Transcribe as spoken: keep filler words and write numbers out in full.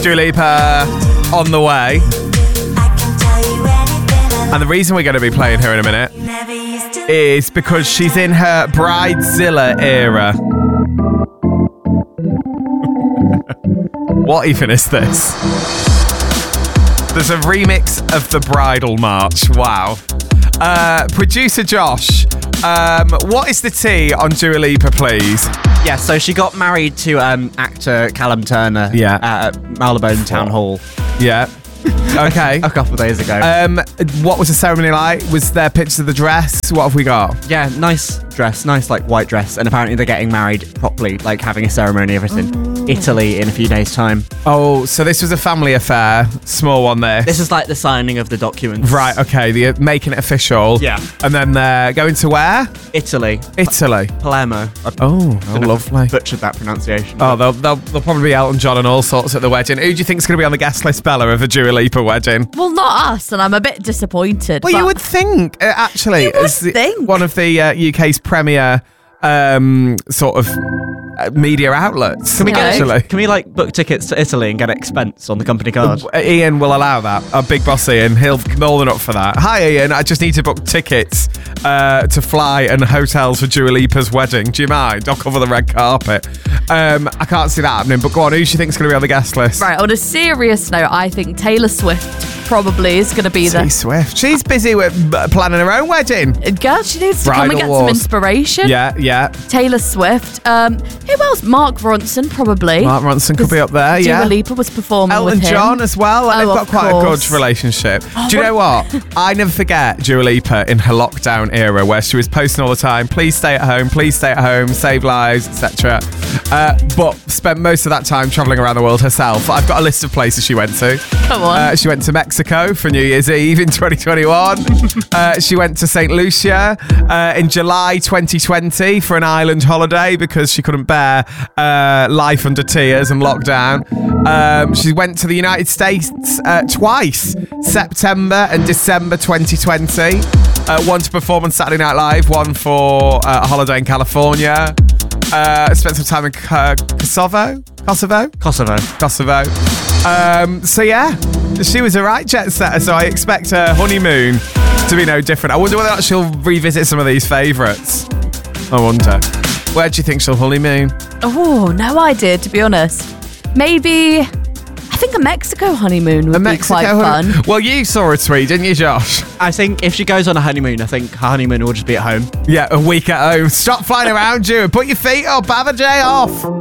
Dua Lipa on the way. And the reason we're going to be playing her in a minute is because she's in her Bridezilla era. What even is this? There's a remix of the Bridal March. Wow. Uh, producer Josh, um, what is the tea on Dua Lipa, please? Yeah, so she got married to um, actor Callum Turner Yeah. at Marylebone Town Hall Yeah. Okay. a couple of days ago. Um, what was the ceremony like? Was there pictures of the dress? What have we got? Yeah, nice dress, nice like white dress, and apparently they're getting married properly, like having a ceremony, everything. Italy in a few days' time. Oh, so this was a family affair, small one there. This is like the signing of the documents. Right, okay, the making it official. Yeah. And then they're going to where? Italy. Italy. Palermo. I Oh, oh lovely. butchered that pronunciation. Oh, they'll, they'll, they'll probably be Elton John and all sorts at the wedding. Who do you think's going to be on the guest list, Bella, of a Dua Lipa wedding? Well, not us, and I'm a bit disappointed. Well, but you would think, uh, actually, You would as the- think. one of the uh, U K's premier um, sort of uh, media outlets. Can we get actually? Can we like book tickets to Italy and get expense on the company card? Uh, Ian will allow that. Our big boss Ian, he'll more than up for that. Hi Ian, I just need to book tickets uh, to fly and hotels for Dua Lipa's wedding. Do you mind? I'll cover the red carpet. Um, I can't see that happening, but go on, who do you think's going to be on the guest list? Right, on a serious note, I think Taylor Swift probably is going to be T the Swift. She's busy with uh, planning her own wedding. girl. She needs to come Bridal and get wars. some inspiration. Yeah, yeah. Taylor Swift. Um, who else? Mark Ronson, probably. Mark Ronson could be up there, Dua yeah. Lipa was performing Elton with him. John as well. And Oh, they've got of quite course. a good relationship. Oh, Do you what- know what? I never forget Dua Lipa in her lockdown era where she was posting all the time, please stay at home, please stay at home, save lives, et cetera. Uh, but spent most of that time travelling around the world herself. I've got a list of places she went to. Come on. Uh, she went to Mexico for New Year's Eve in twenty twenty-one. uh, she went to Saint Lucia uh, in July twenty twenty for an island holiday because she couldn't bear uh, life under tears and lockdown. Um, she went to the United States uh, twice, September and December twenty twenty. Uh, one to perform on Saturday Night Live, one for uh, a holiday in California. Uh, spent some time in uh, Kosovo? Kosovo? Kosovo. Kosovo. Um, so yeah, she was a right jet setter, so I expect her honeymoon to be no different. I wonder whether or not she'll revisit some of these favourites. I wonder. Where do you think she'll honeymoon? Oh, no idea, to be honest. Maybe, I think a Mexico honeymoon would A be Mexico quite honey- fun. Well, you saw a tweet, didn't you, Josh? I think if she goes on a honeymoon, I think her honeymoon will just be at home. Yeah, a week at home. Stop flying around you and put your feet up. Have a day off.